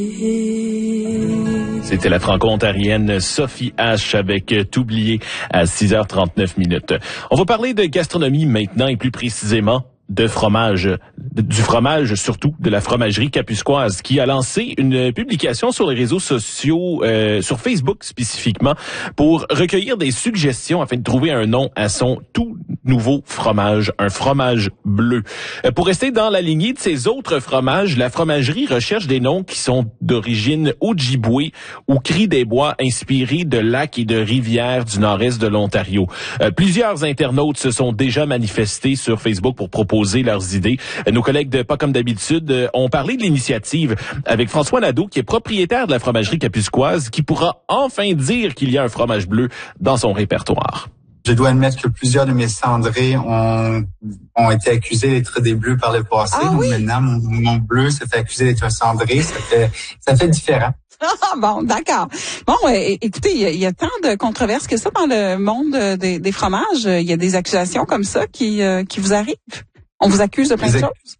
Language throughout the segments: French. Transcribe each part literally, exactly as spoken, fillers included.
C'était la franco-ontarienne Sophie H avec T'oublier à six heures trente-neuf minutes. On va parler de gastronomie maintenant et plus précisément de fromage, du fromage surtout, de la fromagerie Capuscoise qui a lancé une publication sur les réseaux sociaux, euh, sur Facebook spécifiquement, pour recueillir des suggestions afin de trouver un nom à son tout nouveau fromage, un fromage bleu. Euh, pour rester dans la lignée de ces autres fromages, la fromagerie recherche des noms qui sont d'origine Ojibwe ou Cris des Bois, inspirés de lacs et de rivières du nord-est de l'Ontario. Euh, plusieurs internautes se sont déjà manifestés sur Facebook pour proposer leurs idées. Nos collègues de Pas comme d'habitude ont parlé de l'initiative avec François Nadeau, qui est propriétaire de la fromagerie Capuscoise, qui pourra enfin dire qu'il y a un fromage bleu dans son répertoire. Je dois admettre que plusieurs de mes cendrés ont, ont été accusés d'être des bleus par le passé. Ah, Donc oui? maintenant, mon, mon bleu se fait accuser d'être un cendré. Ça fait, ça fait différent. Ah bon, d'accord. Bon, euh, écoutez, il y, y a tant de controverses que ça dans le monde des, des fromages. Il y a des accusations comme ça qui, euh, qui vous arrivent. On vous accuse de plein de Les ac- choses?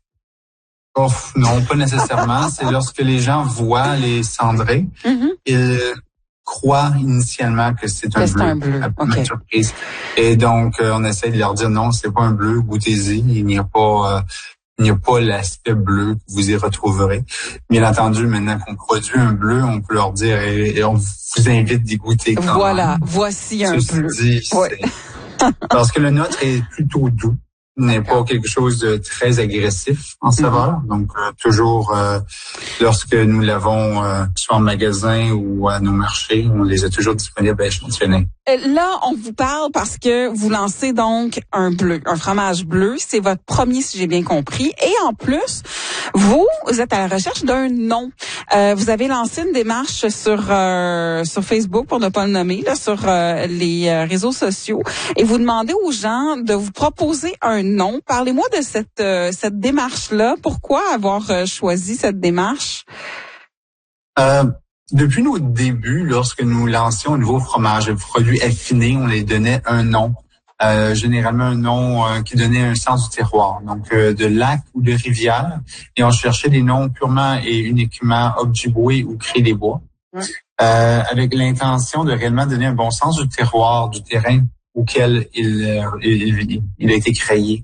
Oh, non, pas nécessairement. C'est lorsque les gens voient les cendrés, Mm-hmm. ils croient initialement que c'est un Que c'est bleu. un bleu, À ok. ma surprise. Et donc, euh, on essaie de leur dire non, c'est pas un bleu, goûtez-y. Il n'y a pas, euh, il n'y a pas l'aspect bleu que vous y retrouverez. Bien entendu, maintenant qu'on produit un bleu, on peut leur dire et, et on vous invite d'y goûter quand Voilà, même. voici un Ceci bleu. dit, Ouais. c'est- parce que le nôtre est plutôt doux, n'est pas quelque chose de très agressif en saveur. Donc, euh, toujours, euh, lorsque nous l'avons euh, soit en magasin ou à nos marchés, on les a toujours disponibles à échantillonner. Euh, Là, on vous parle parce que vous lancez donc un bleu, un fromage bleu. C'est votre premier, si j'ai bien compris. Et en plus, vous, vous êtes à la recherche d'un nom. Euh, vous avez lancé une démarche sur euh, sur Facebook, pour ne pas le nommer, là, sur euh, les euh, réseaux sociaux, et vous demandez aux gens de vous proposer un nom. Parlez-moi de cette euh, cette démarche-là. Pourquoi avoir euh, choisi cette démarche? Euh, Depuis nos débuts, lorsque nous lancions un nouveau fromage, un produit affiné, on les donnait un nom. Euh, généralement un nom euh, qui donnait un sens du terroir, donc euh, de lac ou de rivière, et on cherchait des noms purement et uniquement Ojibwe ou Cris des Bois, Ouais. euh, avec l'intention de réellement donner un bon sens du terroir, du terrain auquel il, euh, il, il a été créé.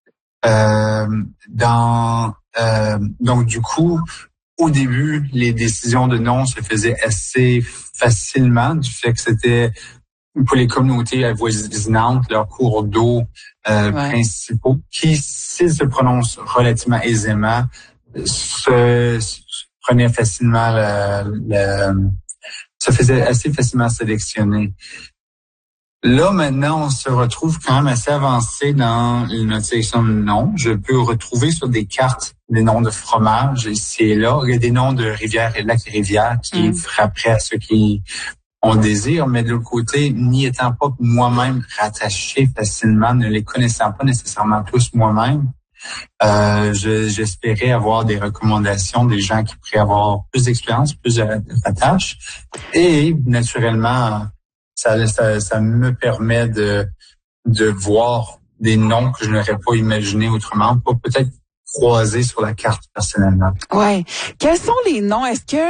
Euh, dans euh, donc du coup, au début, les décisions de nom se faisaient assez facilement, du fait que c'était pour les communautés avoisinantes, leurs cours d'eau euh, Ouais. principaux, qui, s'ils se prononcent relativement aisément, se, se prenaient facilement, le, le, se faisaient assez facilement sélectionner. Là, maintenant, on se retrouve quand même assez avancé dans notre sélection de noms. Je peux retrouver sur des cartes des noms de fromages ici et là. Il y a des noms de rivières et de lacs et rivières qui Mm. frapperaient à ceux qui on désire, mais de l'autre côté, n'y étant pas moi-même rattaché facilement, ne les connaissant pas nécessairement tous moi-même, euh, je, j'espérais avoir des recommandations des gens qui pourraient avoir plus d'expérience, plus de rattache. Et naturellement, ça, ça, ça me permet de, de voir des noms que je n'aurais pas imaginés autrement, pas peut-être croisés sur la carte personnellement. Ouais. Quels sont les noms? Est-ce que